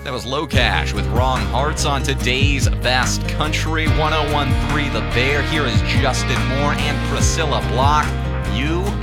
That was Low Cash with Wrong Hearts on today's Fast Country 1013 The Bear. Here is Justin Moore and Priscilla Block. You